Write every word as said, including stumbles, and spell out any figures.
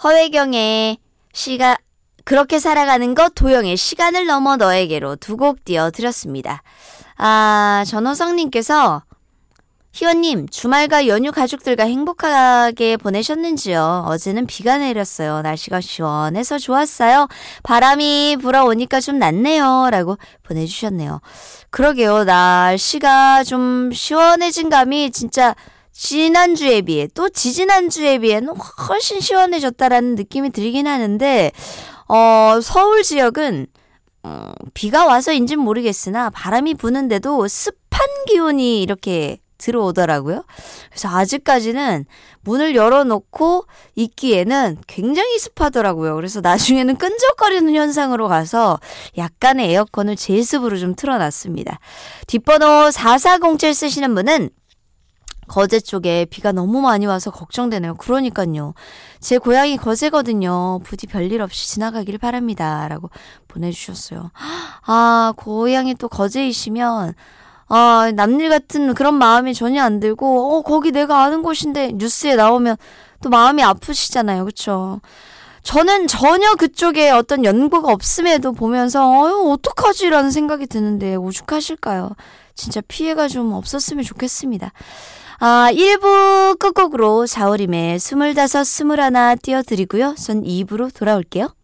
허외경의 시가 그렇게 살아가는 것, 도영의 시간을 넘어 너에게로 두 곡 띄워드렸습니다. 아, 전호성님께서 희원님, 주말과 연휴 가족들과 행복하게 보내셨는지요? 어제는 비가 내렸어요. 날씨가 시원해서 좋았어요. 바람이 불어오니까 좀 낫네요. 라고 보내주셨네요. 그러게요. 날씨가 좀 시원해진 감이 진짜 지난주에 비해 또 지지난주에 비해는 훨씬 시원해졌다라는 느낌이 들긴 하는데 어, 서울 지역은 어, 비가 와서인지는 모르겠으나 바람이 부는데도 습한 기온이 이렇게 들어오더라고요. 그래서 아직까지는 문을 열어놓고 있기에는 굉장히 습하더라고요. 그래서 나중에는 끈적거리는 현상으로 가서 약간의 에어컨을 제습으로 좀 틀어놨습니다. 뒷번호 사사공칠 쓰시는 분은 거제 쪽에 비가 너무 많이 와서 걱정되네요. 그러니까요. 제 고향이 거제거든요. 부디 별일 없이 지나가길 바랍니다. 라고 보내주셨어요. 아, 고향이 또 거제이시면 아, 남일 같은 그런 마음이 전혀 안 들고 어, 거기 내가 아는 곳인데 뉴스에 나오면 또 마음이 아프시잖아요. 그렇죠? 저는 전혀 그쪽에 어떤 연고가 없음에도 보면서 어휴, 어떡하지? 라는 생각이 드는데 오죽하실까요? 진짜 피해가 좀 없었으면 좋겠습니다. 아, 일 부 끝곡으로 자우림의 스물다섯, 스물하나 띄워드리고요. 전 이 부로 돌아올게요.